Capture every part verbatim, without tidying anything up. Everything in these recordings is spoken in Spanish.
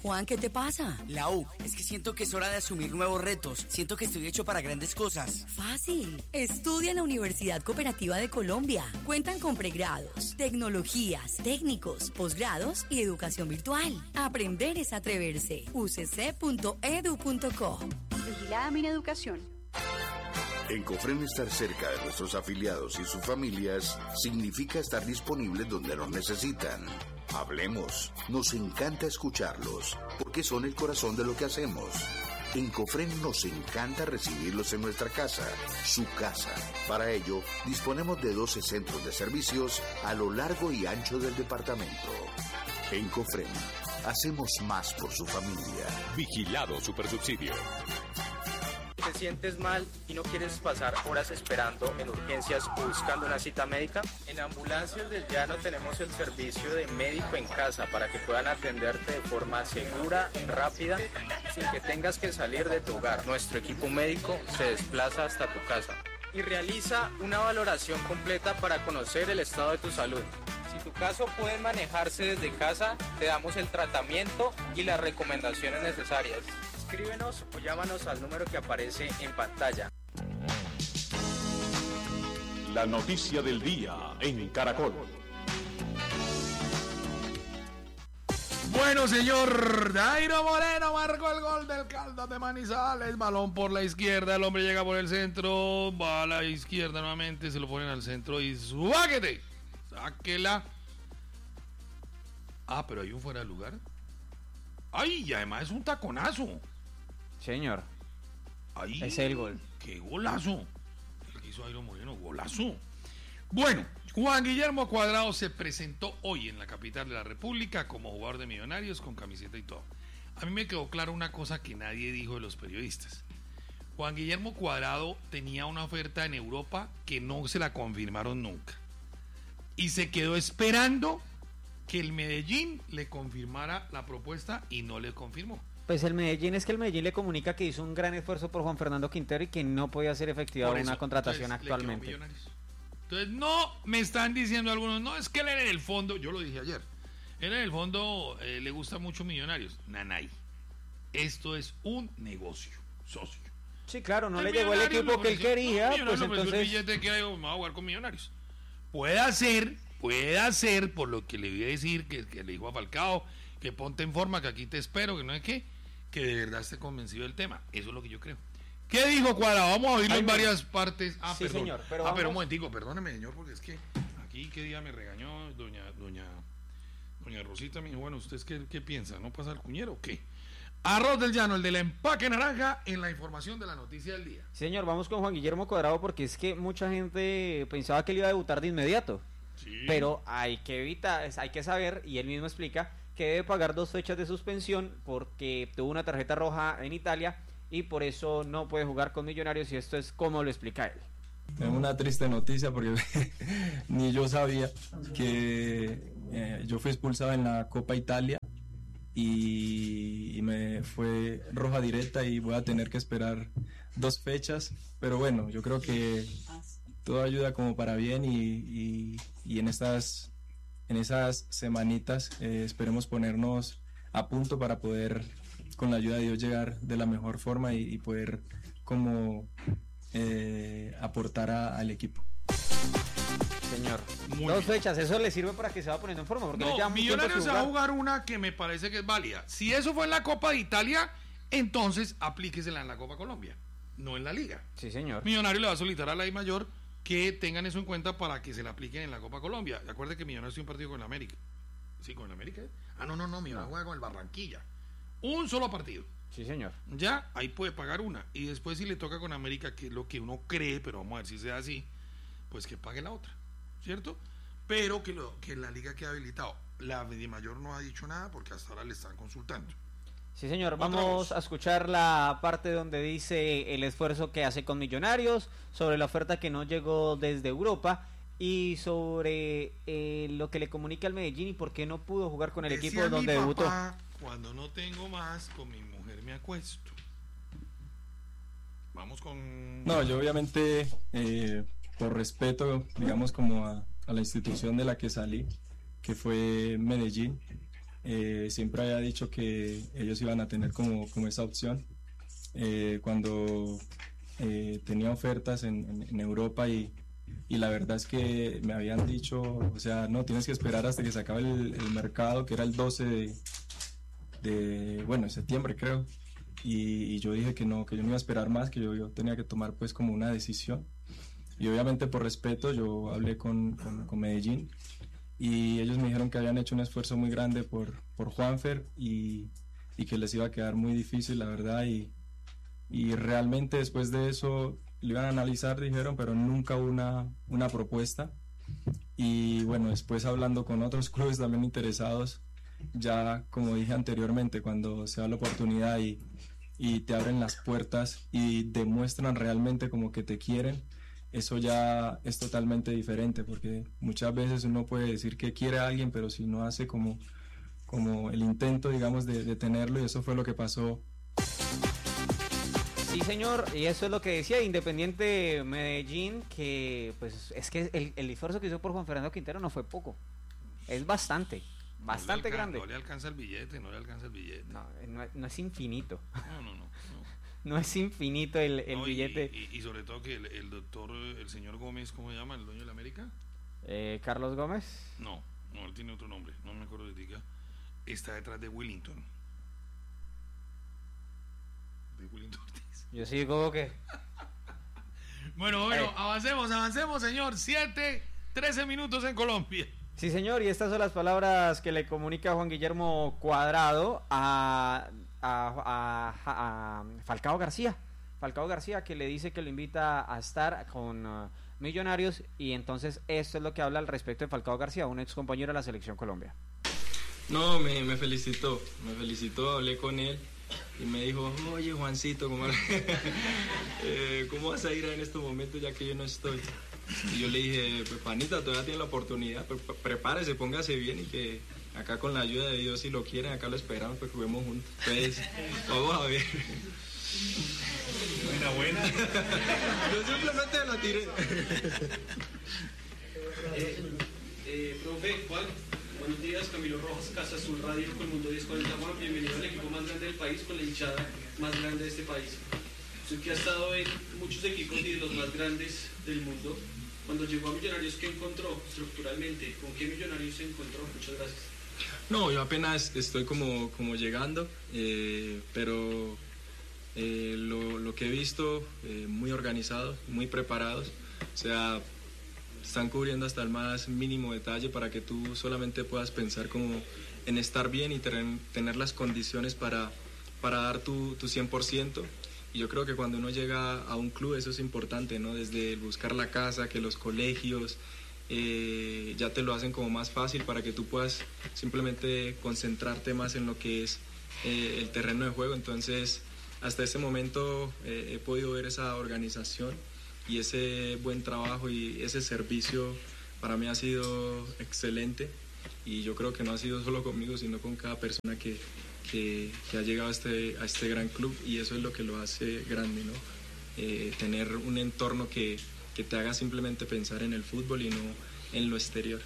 Juan, ¿qué te pasa? Lau, es que siento que es hora de asumir nuevos retos. Siento que estoy hecho para grandes cosas. Fácil. Estudia en la Universidad Cooperativa de Colombia. Cuentan con pregrados, tecnologías, técnicos, posgrados y educación virtual. Aprender es atreverse. u c c punto edu punto co. Vigilada Mineducación. En Cofren, estar cerca de nuestros afiliados y sus familias significa estar disponibles donde nos necesitan. Hablemos, nos encanta escucharlos, porque son el corazón de lo que hacemos. En Cofren nos encanta recibirlos en nuestra casa, su casa. Para ello, disponemos de doce centros de servicios a lo largo y ancho del departamento. En Cofren, hacemos más por su familia. Vigilado Supersubsidio. ¿Te sientes mal y no quieres pasar horas esperando en urgencias o buscando una cita médica? En Ambulancias del Llano tenemos el servicio de médico en casa para que puedan atenderte de forma segura, rápida, sin que tengas que salir de tu hogar. Nuestro equipo médico se desplaza hasta tu casa y realiza una valoración completa para conocer el estado de tu salud. Si tu caso puede manejarse desde casa, te damos el tratamiento y las recomendaciones necesarias. Escríbenos o llámanos al número que aparece en pantalla. La noticia del día en Caracol. Bueno, señor, Dairo Moreno marcó el gol del Caldas de Manizales. Balón por la izquierda, el hombre llega por el centro, va a la izquierda nuevamente, se lo ponen al centro y ¡suáquete! Sáquela. Ah, pero hay un fuera de lugar. Ay, y además es un taconazo. Señor. Ahí. Es el gol. ¡Qué golazo! El que hizo Dairo Moreno, golazo. Bueno, Juan Guillermo Cuadrado se presentó hoy en la capital de la República como jugador de Millonarios con camiseta y todo. A mí me quedó claro una cosa que nadie dijo de los periodistas. Juan Guillermo Cuadrado tenía una oferta en Europa que no se la confirmaron nunca. Y se quedó esperando que el Medellín le confirmara la propuesta y no le confirmó. Pues el Medellín es que el Medellín le comunica que hizo un gran esfuerzo por Juan Fernando Quintero y que no podía ser efectiva Por eso, una contratación entonces, actualmente. Entonces no me están diciendo algunos, no, es que él en el fondo, yo lo dije ayer, él en el fondo eh, le gusta mucho Millonarios. Nanay, esto es un negocio, socio. Sí, claro, no el le llegó el equipo que él quería, no, pues entonces... el billete que hay, me voy a jugar con Millonarios. Puede ser, puede ser, por lo que le voy a decir, que, que le dijo a Falcao, que ponte en forma, que aquí te espero, que no es que, que de verdad esté convencido del tema. Eso es lo que yo creo. ¿Qué dijo Cuadrado? Vamos a oírlo Ay, en varias partes. Ah, sí, perdón. Señor, pero ah, vamos... pero un momentico, perdóneme, señor, porque es que aquí qué día me regañó doña doña doña Rosita, me dijo, bueno, ¿ustedes qué, qué piensan? ¿No pasa el cuñero o qué? Arroz del Llano, el del empaque naranja, en la información de la noticia del día. Sí, señor, vamos con Juan Guillermo Cuadrado porque es que mucha gente pensaba que él iba a debutar de inmediato. Sí. Pero hay que evitar, hay que saber, y él mismo explica, que debe pagar dos fechas de suspensión porque tuvo una tarjeta roja en Italia y por eso no puede jugar con Millonarios, y esto es como lo explica él. Es una triste noticia porque ni yo sabía que eh, yo fui expulsado en la Copa Italia y, y me fue roja directa y voy a tener que esperar dos fechas, pero bueno, yo creo que todo ayuda como para bien y, y, y en estas en esas semanitas eh, esperemos ponernos a punto para poder, con la ayuda de Dios, llegar de la mejor forma y, y poder como eh, aportar a, al equipo. Señor, Muy dos bien. fechas, eso le sirve para que se va poniendo en forma, porque No, le Millonarios se va a jugar una que me parece que es válida. Si eso fue en la Copa de Italia, entonces aplíquesela en la Copa Colombia, no en la Liga. Sí, señor. Millonarios le va a solicitar a la I Mayor que tengan eso en cuenta para que se la apliquen en la Copa Colombia. Acuerde que Millonarios tiene un partido con el América. ¿Sí, con el América? Ah, no, no, no, Millonarios no. juega con el Barranquilla. Un solo partido. Sí, señor. Ya, ahí puede pagar una. Y después si le toca con América, que es lo que uno cree, pero vamos a ver si sea así, pues que pague la otra, ¿cierto? Pero que, lo, que la liga quede habilitado. La de Mayor no ha dicho nada porque hasta ahora le están consultando. Sí, señor, vamos a escuchar la parte donde dice el esfuerzo que hace con Millonarios, sobre la oferta que no llegó desde Europa y sobre eh, lo que le comunica al Medellín y por qué no pudo jugar con el Decía equipo donde mi debutó. Papá, cuando no tengo más, con mi mujer me acuesto. Vamos con... No, yo obviamente, eh, por respeto, digamos, como a, a la institución de la que salí, que fue Medellín, eh, siempre había dicho que ellos iban a tener como, como esa opción. Eh, cuando eh, tenía ofertas en, en, en Europa y, y la verdad es que me habían dicho, o sea, no, tienes que esperar hasta que se acabe el, el mercado, que era el doce de, de bueno, de septiembre creo, y, y yo dije que no, que yo no iba a esperar más, que yo, yo tenía que tomar pues como una decisión, y obviamente por respeto yo hablé con, con, con Medellín y ellos me dijeron que habían hecho un esfuerzo muy grande por, por Juanfer y, y que les iba a quedar muy difícil, la verdad, y Y realmente después de eso lo iban a analizar, dijeron, pero nunca hubo una, una propuesta. Y bueno, después hablando con otros clubes también interesados, ya como dije anteriormente, cuando se da la oportunidad y, y te abren las puertas y demuestran realmente como que te quieren, eso ya es totalmente diferente, porque muchas veces uno puede decir que quiere a alguien, pero si no hace como, como el intento, digamos, de, de tenerlo, y eso fue lo que pasó. Sí, señor, y eso es lo que decía Independiente Medellín, que pues es que el, el esfuerzo que hizo por Juan Fernando Quintero no fue poco, es bastante, bastante no le grande. No le alcanza el billete, no le alcanza el billete. No, no, no es infinito. No, no, no. No, no es infinito el, el no, billete. Y, y, y sobre todo que el, el doctor, el señor Gómez, ¿cómo se llama? ¿El dueño de la América? Eh, ¿Carlos Gómez? No, no, él tiene otro nombre, no me acuerdo de diga. Está detrás de Willington. De Willington. Yo sí como que... Bueno, bueno, eh. avancemos, avancemos, señor. Siete, trece minutos en Colombia. Sí, señor, y estas son las palabras que le comunica Juan Guillermo Cuadrado a, a, a, a Falcao García. Falcao García, que le dice que lo invita a estar con uh, Millonarios, y entonces esto es lo que habla al respecto de Falcao García, un ex compañero de la Selección Colombia. No, me, me felicitó, me felicitó, hablé con él. Y me dijo, oye Juancito, ¿cómo, eh, ¿cómo vas a ir en estos momentos ya que yo no estoy? Y yo le dije, pues panita, todavía tiene la oportunidad, pre prepárese, póngase bien y que acá con la ayuda de Dios, si lo quieren, acá lo esperamos, pues juguemos juntos. Pues, vamos a ver. Buena, buena. Yo simplemente la tiré. eh, eh, profe, Juan. Buenos días, Camilo Rojas, Casa Azul Radio, con Mundo diez cuarenta. Juan, bienvenido al equipo más grande del país, con la hinchada más grande de este país. Usted que ha estado en muchos equipos y de los más grandes del mundo, cuando llegó a Millonarios, ¿qué encontró estructuralmente? ¿Con qué Millonarios se encontró? Muchas gracias. No, yo apenas estoy como, como llegando, eh, pero eh, lo, lo que he visto, eh, muy organizados, muy preparados, o sea... están cubriendo hasta el más mínimo detalle para que tú solamente puedas pensar como en estar bien y ten, tener las condiciones para, para dar tu, tu cien por ciento. Y yo creo que cuando uno llega a un club eso es importante, ¿no? Desde buscar la casa, que los colegios eh, ya te lo hacen como más fácil para que tú puedas simplemente concentrarte más en lo que es eh, el terreno de juego. Entonces, hasta ese momento eh, he podido ver esa organización y ese buen trabajo y ese servicio para mí ha sido excelente, y yo creo que no ha sido solo conmigo sino con cada persona que, que, que ha llegado a este, a este gran club, y eso es lo que lo hace grande, ¿no? Eh, tener un entorno que, que te haga simplemente pensar en el fútbol y no en lo exterior.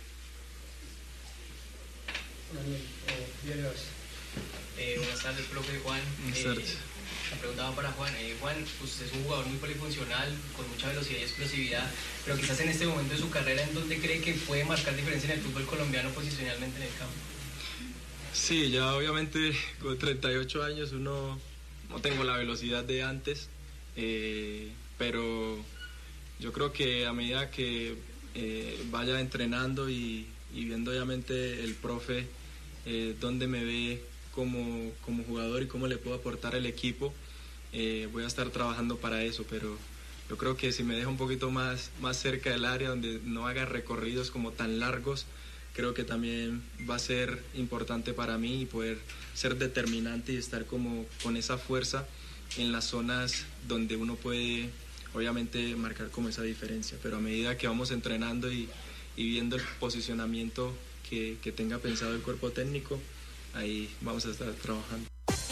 Eh, buenas tardes, profe Juan. Buenas tardes. Eh, La pregunta va para Juan. Eh, Juan, usted es un jugador muy polifuncional, con mucha velocidad y explosividad, pero quizás en este momento de su carrera, ¿en dónde cree que puede marcar diferencia en el fútbol colombiano posicionalmente en el campo? Sí, ya obviamente con treinta y ocho años uno no tengo la velocidad de antes, eh, pero yo creo que a medida que eh, vaya entrenando y, y viendo obviamente el profe eh, dónde me ve Como, como jugador y cómo le puedo aportar al equipo, eh, voy a estar trabajando para eso, pero yo creo que si me deja un poquito más, más cerca del área, donde no haga recorridos como tan largos, creo que también va a ser importante para mí y poder ser determinante y estar como con esa fuerza en las zonas donde uno puede obviamente marcar como esa diferencia, pero a medida que vamos entrenando y, y viendo el posicionamiento que, que tenga pensado el cuerpo técnico, ahí vamos a estar trabajando.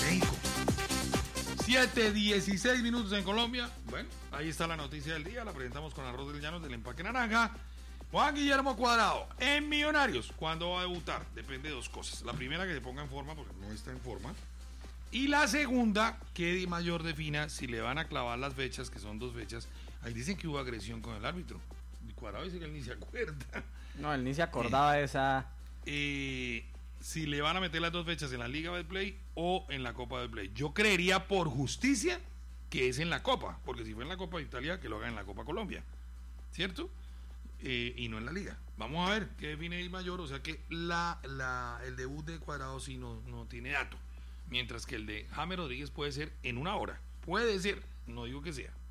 siete, dieciséis minutos en Colombia. Bueno, ahí está la noticia del día. La presentamos con Arroz del Llanos del Empaque Naranja. Juan Guillermo Cuadrado, en Millonarios, ¿cuándo va a debutar? Depende de dos cosas. La primera, que se ponga en forma, porque no está en forma. Y la segunda, que Di Mayor defina si le van a clavar las fechas, que son dos fechas. Ahí dicen que hubo agresión con el árbitro. Cuadrado dice que él ni se acuerda. No, él ni se acordaba eh, de esa... Eh, si le van a meter las dos fechas en la Liga Betplay o en la Copa Betplay. Yo creería por justicia que es en la Copa, porque si fue en la Copa de Italia, que lo hagan en la Copa Colombia, ¿cierto? Eh, y no en la Liga. Vamos a ver qué define Di Mayor. O sea que la, la, el debut de Cuadrado sí no, no tiene dato, mientras que el de James Rodríguez puede ser en una hora. Puede ser, no digo que sea.